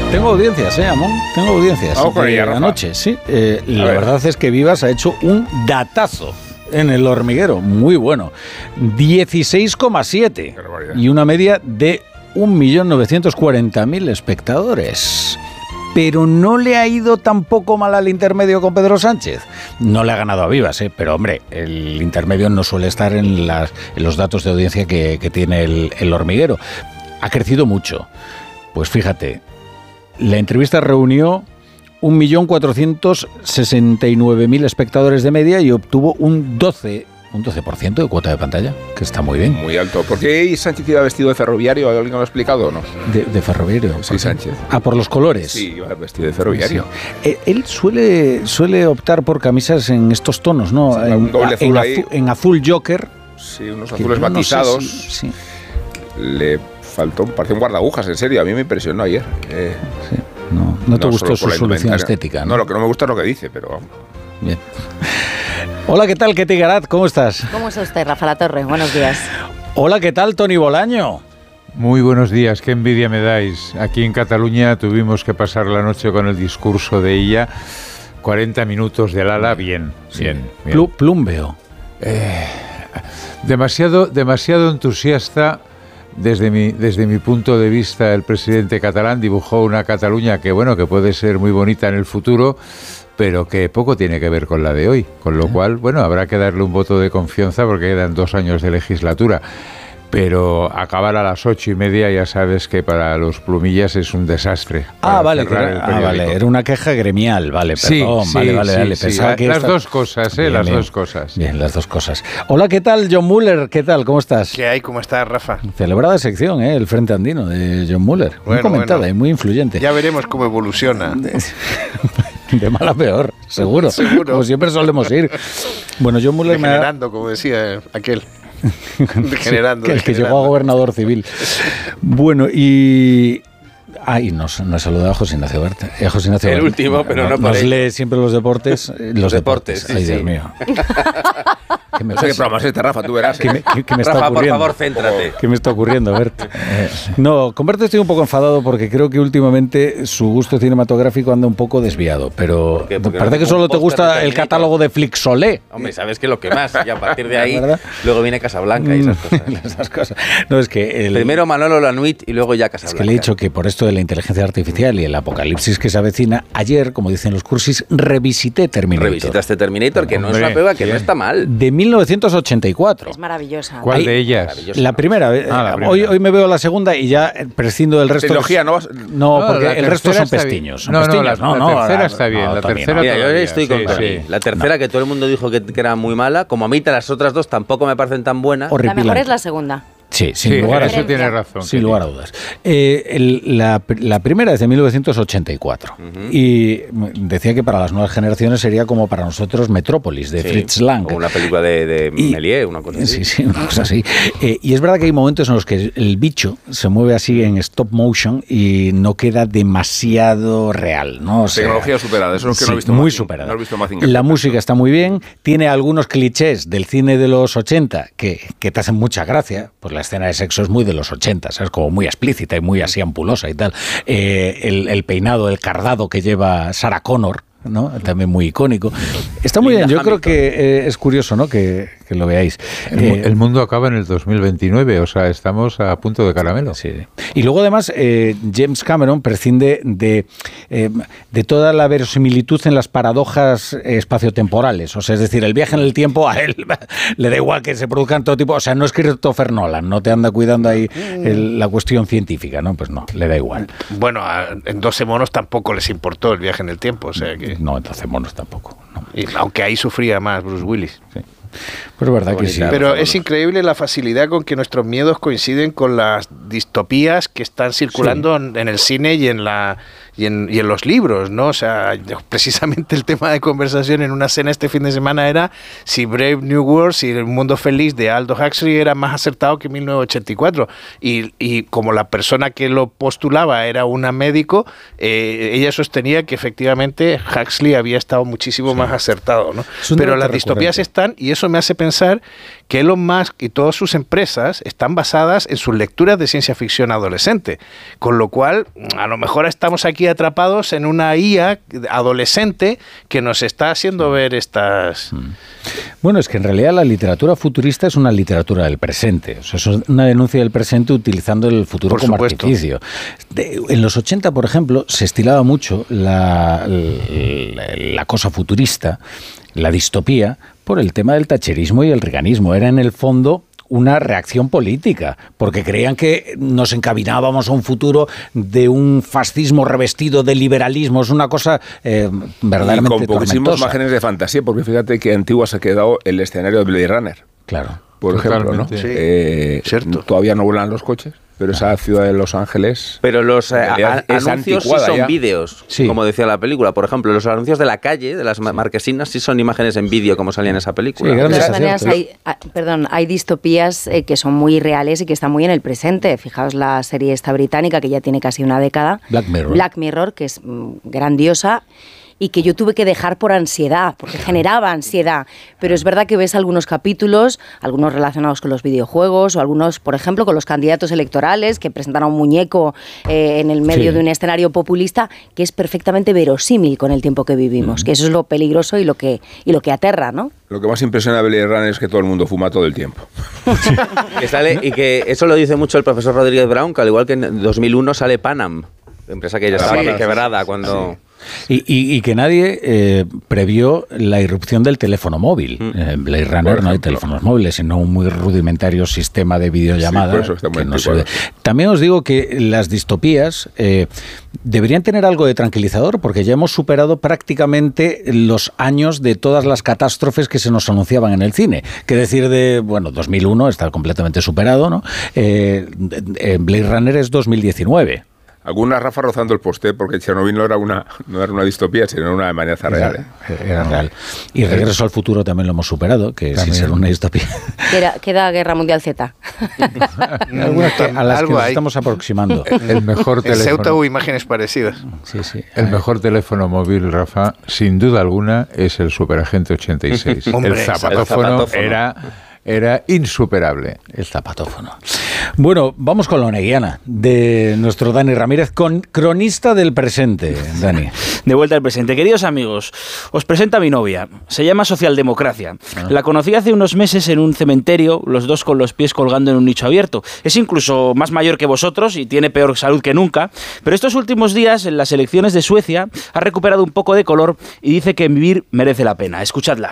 Tengo audiencias, Amón. Tengo audiencias. Vamos con ella, Rafa. Anoche, sí. La verdad es que Vivas ha hecho un datazo en El Hormiguero. Muy bueno. 16,7. Y una media de 1.940.000 espectadores. Pero no le ha ido tampoco mal al intermedio con Pedro Sánchez. No le ha ganado a Vivas, pero hombre, el intermedio no suele estar en los datos de audiencia que tiene el Hormiguero. Ha crecido mucho. Pues fíjate, la entrevista reunió 1.469.000 espectadores de media y obtuvo un 12% de cuota de pantalla, que está muy bien. Muy alto. ¿Por qué Sánchez iba vestido de ferroviario? ¿Alguien lo ha explicado o no? ¿De ferroviario? Sí, Sánchez. Ah, por los colores. Sí, iba vestido de ferroviario. Sí. Él suele optar por camisas en estos tonos, ¿no? Sí, un doble azul en azul Joker. Sí, unos azules matizados. No sé sí. Le faltó, parecía un guardagujas, en serio. A mí me impresionó ayer. Sí. No te gustó su solución estética, ¿no? No, lo que no me gusta es lo que dice, pero... Bien. Hola, ¿qué tal, Ketty Garat? ¿Cómo estás? ¿Cómo está usted, Rafa La Torre? Buenos días. Hola, ¿qué tal, Toni Bolaño? Muy buenos días, qué envidia me dais. Aquí en Cataluña tuvimos que pasar la noche con el discurso de ella. 40 minutos del ala, bien. Plumbeo. Demasiado entusiasta. Desde mi punto de vista, el presidente catalán dibujó una Cataluña que puede ser muy bonita en el futuro, pero que poco tiene que ver con la de hoy. Con lo cual, habrá que darle un voto de confianza porque quedan 2 años de legislatura. Pero acabar a las 8:30 ya sabes que para los plumillas es un desastre. Vale, era una queja gremial, vale, perdón, sí, vale. Pensaba que las dos cosas, las dos cosas. Bien, las dos cosas. Hola, ¿qué tal, John Muller? ¿Qué tal? ¿Cómo estás? ¿Qué hay? ¿Cómo estás, Rafa? Celebrada sección, el Frente Andino de John Muller. Muy comentada y muy influyente. Ya veremos cómo evoluciona. De mal a peor, seguro. Como siempre solemos ir. Bueno, John Muller degenerando, como decía aquel. Degenerando. El que llegó a gobernador civil. Bueno, y nos saludado a José Ignacio Bert. José Ignacio el último, pero no por nos lee siempre los deportes. Los deportes. Ay, Dios mío. No sé qué programa es este, Rafa, tú verás. ¿Qué me está Rafa, ocurriendo? por favor, céntrate. ¿Qué me está ocurriendo, Bert? No, con Bert estoy un poco enfadado porque creo que últimamente su gusto cinematográfico anda un poco desviado, pero parece que solo te gusta el catálogo de Flixolé. Hombre, sabes que lo que más, y a partir de ahí luego viene Casablanca y esas cosas. No, es que primero Manolo Lanuit y luego ya Casablanca. Es que le he dicho que por esto de la inteligencia artificial y el apocalipsis que se avecina, ayer, como dicen los cursis, revisité Terminator. Revisitaste Terminator, que no es una prueba, que no está mal. De 1984. Es maravillosa. ¿Cuál de ellas? La primera. La primera. Hoy me veo la segunda y ya prescindo del resto. Trilogía, no, porque el resto son pestiños. La tercera está bien. La tercera mira, yo estoy con Tony. La tercera, que todo el mundo dijo que era muy mala, como a mí las otras dos tampoco me parecen tan buenas. La mejor es la segunda. Sí, sin lugar a dudas. Eso tiene razón. Sin lugar a dudas. La primera es de 1984 y decía que para las nuevas generaciones sería como para nosotros Metrópolis, de Fritz Lang. Como una película de Méliès, una cosa así. Sí, una cosa así. Y es verdad que hay momentos en los que el bicho se mueve así en stop motion y no queda demasiado real, ¿no? O sea, tecnología superada, eso es lo que no he visto. Muy superada. No he visto más. La música está muy bien, tiene algunos clichés del cine de los 80 que te hacen mucha gracia, pues la escena de sexo es muy de los 80, ¿sabes? Como muy explícita y muy así ampulosa y tal. El peinado, el cardado que lleva Sarah Connor, ¿no? También muy icónico. Está muy bien, yo creo que es curioso, ¿no? Que lo veáis. El mundo acaba en el 2029, o sea, estamos a punto de caramelo. Sí. Y luego además James Cameron prescinde de toda la verosimilitud en las paradojas espaciotemporales, o sea, es decir, el viaje en el tiempo a él le da igual que se produzcan todo tipo, o sea, no es Christopher Nolan, no te anda cuidando ahí la cuestión científica, ¿no? Pues no, le da igual. Bueno, en 12 monos tampoco les importó el viaje en el tiempo, o sea que... No, en 12 monos tampoco. No. Y, aunque ahí sufría más Bruce Willis. Sí. Pues es verdad que sí. Pero es increíble la facilidad con que nuestros miedos coinciden con las distopías que están circulando en el cine y en los libros, ¿no? O sea, precisamente el tema de conversación en una cena este fin de semana era si Brave New World, si El Mundo Feliz de Aldous Huxley era más acertado que 1984. Y como la persona que lo postulaba era una médico, ella sostenía que efectivamente Huxley había estado muchísimo más acertado, ¿no? Pero las distopías están, y eso me hace pensar que Elon Musk y todas sus empresas están basadas en sus lecturas de ciencia ficción adolescente, con lo cual a lo mejor estamos aquí atrapados en una IA adolescente que nos está haciendo ver estas... Bueno, es que en realidad la literatura futurista es una literatura del presente, o sea, es una denuncia del presente utilizando el futuro Por como supuesto. artificio. En los 80, por ejemplo, se estilaba mucho la cosa futurista, la distopía, por el tema del thatcherismo y el reaganismo. Era en el fondo una reacción política, porque creían que nos encaminábamos a un futuro de un fascismo revestido de liberalismo. Es una cosa verdaderamente y con poquísimos tormentosa. márgenes de fantasía, porque fíjate que Antigua se ha quedado el escenario de Blade Runner, Claro. por ejemplo, ¿no? Totalmente. Sí, cierto. Todavía no vuelan los coches, pero esa ciudad de Los Ángeles... Pero los En realidad es anuncios sí anticuada son ya. vídeos, Sí. como decía la película. Por ejemplo, los anuncios de la calle, de las marquesinas, sí son imágenes en vídeo, como salía en esa película. Sí, De grandes todas maneras, aciertos. hay distopías que son muy reales y que están muy en el presente. Fijaos la serie esta británica, que ya tiene casi una década. Black Mirror. Que es grandiosa y que yo tuve que dejar por ansiedad, porque generaba ansiedad. Pero es verdad que ves algunos capítulos, algunos relacionados con los videojuegos, o algunos, por ejemplo, con los candidatos electorales, que presentan a un muñeco en el medio Sí. de un escenario populista, que es perfectamente verosímil con el tiempo que vivimos, que eso es lo peligroso y lo que aterra, ¿no? Lo que más impresiona de Blade Runner es que todo el mundo fuma todo el tiempo. Que sale, y que eso lo dice mucho el profesor Rodríguez Brown, que al igual que en 2001 sale Panam, empresa que ya estaba Sí. quebrada cuando... Y que nadie previó la irrupción del teléfono móvil. En Blade Runner no hay teléfonos móviles, sino un muy rudimentario sistema de videollamada. Sí, por eso está muy que no anticuado. También os digo que las distopías deberían tener algo de tranquilizador, porque ya hemos superado prácticamente los años de todas las catástrofes que se nos anunciaban en el cine. Que decir de, 2001 está completamente superado, ¿no? Blade Runner es 2019. Algunas, Rafa, rozando el poste, porque Chernobyl no era una distopía, sino una amenaza real. Era real. Y Regreso al Futuro también lo hemos superado, que sin ser una distopía. Queda Guerra Mundial Z. Algunas a las que Algo nos hay. estamos aproximando. El mejor En Ceuta teléfono. hubo imágenes parecidas. Sí, sí. El mejor teléfono móvil, Rafa, sin duda alguna, es el Superagente 86. Hombre, el zapatófono era insuperable. El zapatófono. Bueno, vamos con la oneguiana de nuestro Dani Ramírez, cronista del presente. Dani. De vuelta al presente. Queridos amigos, os presento a mi novia. Se llama Socialdemocracia. La conocí hace unos meses en un cementerio, los dos con los pies colgando en un nicho abierto. Es incluso más mayor que vosotros y tiene peor salud que nunca, pero estos últimos días, en las elecciones de Suecia, ha recuperado un poco de color y dice que vivir merece la pena. Escuchadla.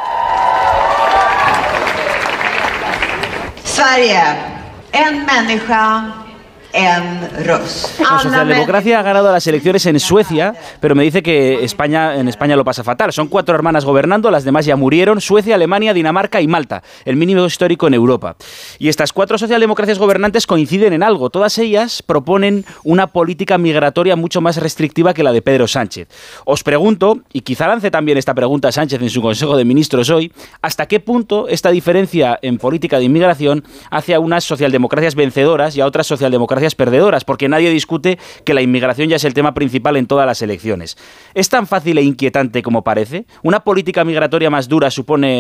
Sverige, en människa, en röst. La socialdemocracia ha ganado las elecciones en Suecia, pero me dice que en España lo pasa fatal. Son 4 hermanas gobernando, las demás ya murieron: Suecia, Alemania, Dinamarca y Malta, el mínimo histórico en Europa. Y estas 4 socialdemocracias gobernantes coinciden en algo. Todas ellas proponen una política migratoria mucho más restrictiva que la de Pedro Sánchez. Os pregunto, y quizá lance también esta pregunta a Sánchez en su Consejo de Ministros hoy, ¿hasta qué punto esta diferencia en política de inmigración hace a unas socialdemocracias vencedoras y a otras socialdemocracias perdedoras? Porque nadie discute que la inmigración ya es el tema principal en todas las elecciones. ¿Es tan fácil e inquietante como parece? ¿Una política migratoria más dura supone